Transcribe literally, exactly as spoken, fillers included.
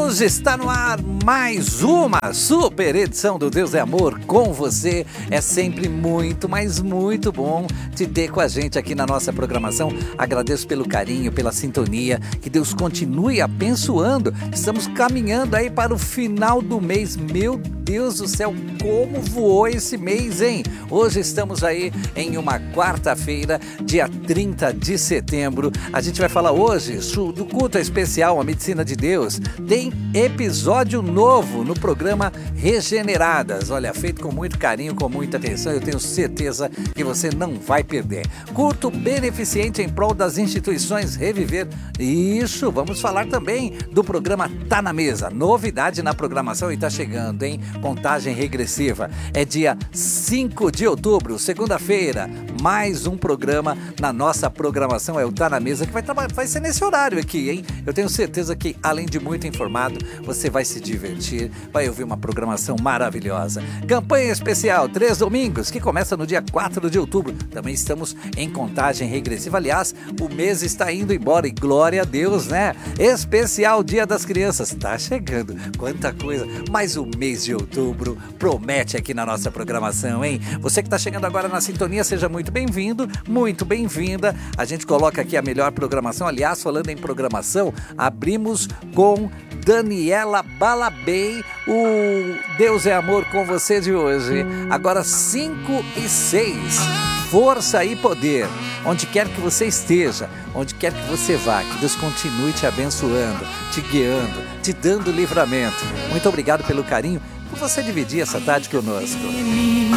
Hoje está no ar mais uma super edição do Deus é Amor com você. É sempre muito, mas muito bom te ter com a gente aqui na nossa programação. Agradeço pelo carinho, pela sintonia. Que Deus continue abençoando. Estamos caminhando aí para o final do mês. Meu Deus do céu, como voou esse mês, hein? Hoje estamos aí em uma quarta-feira, dia trinta de setembro. A gente vai falar hoje do culto especial, a Medicina de Deus. Tem episódio novo no programa Regeneradas. Olha, feito com muito carinho, com muita atenção. Eu tenho certeza que você não vai perder. Culto beneficente em prol das instituições Reviver. Isso, vamos falar também do programa Tá na Mesa. Novidade na programação e tá chegando, hein? Contagem regressiva. É dia cinco de outubro, segunda-feira. Mais um programa na nossa programação. É o Tá na Mesa, que vai, vai ser nesse horário aqui, hein? Eu tenho certeza que, além de muito informado, você vai se divertir, vai ouvir uma programação maravilhosa. Campanha especial, três domingos, que começa no dia quatro de outubro. Também estamos em contagem regressiva. Aliás, o mês está indo embora e glória a Deus, né? Especial Dia das Crianças. Tá chegando. Quanta coisa. Mas o mês de outubro promete aqui na nossa programação, hein? Você que está chegando agora na sintonia, seja muito bem-vindo, muito bem-vinda. A gente coloca aqui a melhor programação. Aliás, falando em programação, abrimos com Daniela Balabei, o Deus é Amor com você de hoje. Agora cinco e seis. Força e poder. Onde quer que você esteja, onde quer que você vá, que Deus continue te abençoando, te guiando, te dando livramento. Muito obrigado pelo carinho, por você dividir essa tarde conosco.